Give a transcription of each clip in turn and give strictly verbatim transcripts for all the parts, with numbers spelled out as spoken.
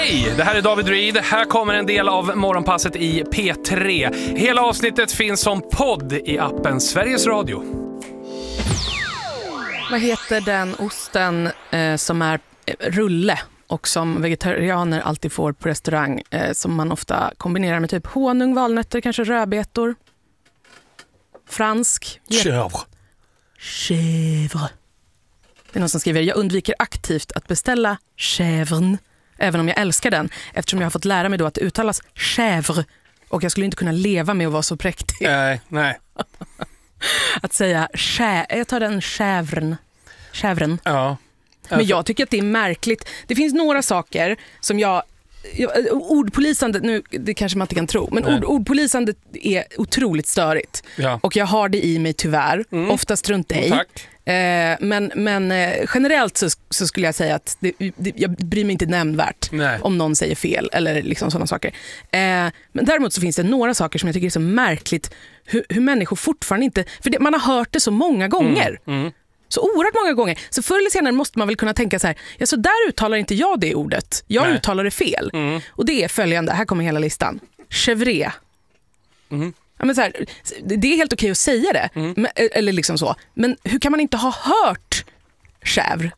Hej, det här är David Reed. Här kommer en del av morgonpasset i P tre. Hela avsnittet finns som podd i appen Sveriges Radio. Vad heter den osten eh, som är rulle och som vegetarianer alltid får på restaurang, eh, som man ofta kombinerar med typ honung, valnötter, kanske rödbetor? Fransk. Chèvre. Chèvre. Det är någon som skriver: jag undviker aktivt att beställa chèvren, även om jag älskar den, eftersom jag har fått lära mig då att det uttalas chèvre och jag skulle inte kunna leva med att vara så präktig. Nej, nej. Att säga chè, jag tar den chèvren. Chèvren. Ja. Men jag tycker att det är märkligt. Det finns några saker som jag, jag ordpolisande, nu det kanske man inte kan tro, men ord, ordpolisande är otroligt störigt. Ja. Och jag har det i mig tyvärr, mm. oftast runt dig. Tack. Eh, men men eh, generellt så, så skulle jag säga att det, det, jag bryr mig inte nämnvärt Nej. om någon säger fel eller liksom sådana saker. Eh, men däremot så finns det några saker som jag tycker är så märkligt, hur, hur människor fortfarande inte, för det, man har hört det så många gånger. Mm. Mm. Så oerhört många gånger. Så förr eller senare måste man väl kunna tänka så här: ja, så där uttalar inte jag det ordet. Jag Nej. uttalar det fel. Mm. Och det är följande, här kommer hela listan. Chèvre. Mm. Ja, men så här, det är helt okej att säga det. Mm. Men, eller liksom så. Men hur kan man inte ha hört chèvre?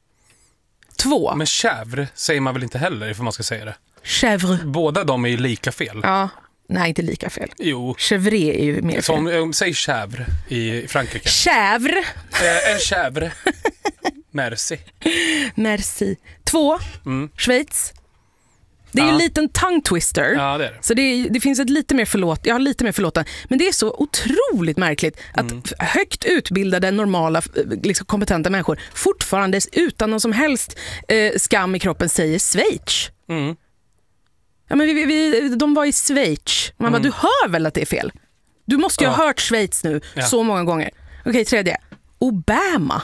Två. Men chèvre säger man väl inte heller ifall man ska säga det? Chèvre. Båda de är ju lika fel. Ja. Nej, inte lika fel. Jo. Chèvre är ju mer fel. Som om säger chèvre i Frankrike. Chèvre. Eh, en chèvre. Merci. Merci. Två. Mm. Schweiz. Det är ja. en liten tongue twister. Ja, det är det. Så det, är, det finns ett lite mer förlåt. Jag har lite mer förlåten. Men det är så otroligt märkligt att mm. högt utbildade, normala, liksom kompetenta människor fortfarande utan någon som helst eh, skam i kroppen säger Schweiz. Mm. Ja, men vi, vi, de var i Schweiz. Man mm. bara, du hör väl att det är fel? Du måste ju ja. ha hört Schweiz nu ja. så många gånger. Okej, tredje. Obama.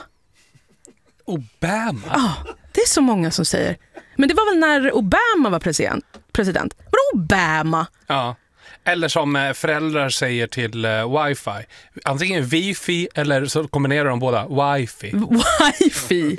Obama? Ja, det är så många som säger. Men det var väl när Obama var president? president. Vadå Obama? Ja. Eller som föräldrar säger till uh, wifi. Antingen wifi eller så kombinerar de båda. Wifi. Wifi.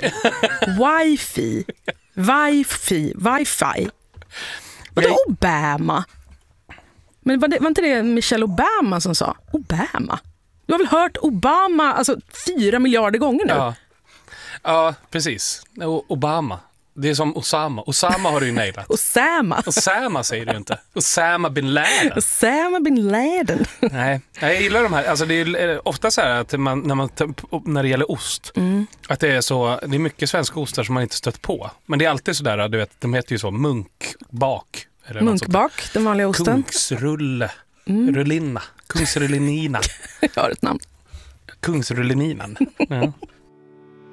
Wifi. Wifi. Wifi. Vadå Obama? Men var, det, var inte det Michelle Obama som sa? Obama? Du har väl hört Obama alltså fyra miljarder gånger nu? Ja, ja precis. Obama. Det är som Osama. Osama har du ju nailat. Osama. Osama säger du inte. Osama bin Laden. Osama bin Laden. Nej, jag gillar de här. Alltså det är ofta så här att man, när, man, när det gäller ost, mm. att det är så, det är mycket svenska ostar som man inte stött på. Men det är alltid så där, du vet, de heter ju så munkbak. Eller munkbak, den vanliga osten. Kungsrulle. Mm. Rullina. Kungsrullinina. Jag har ett namn. Kungsrullininan. Ja.